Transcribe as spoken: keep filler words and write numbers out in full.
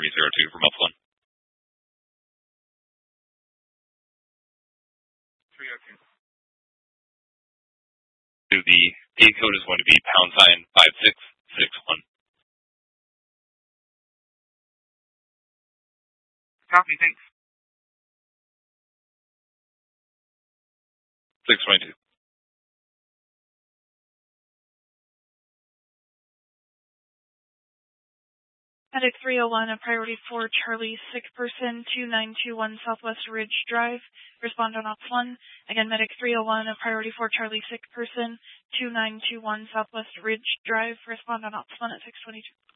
three zero two from Alpha one. three oh two. The gate code is going to be pound sign five six six one. Copy, thanks. six twenty-two. Medic three oh one, a priority for Charlie, sick person, two nine two one Southwest Ridge Drive. Respond on Ops one. Again, Medic three oh one, a priority for Charlie, sick person, two nine two one Southwest Ridge Drive. Respond on Ops one at six twenty-two.